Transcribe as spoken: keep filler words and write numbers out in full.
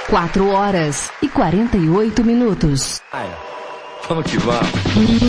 quatro horas e quarenta e oito minutos. Ai, vamos que vamos.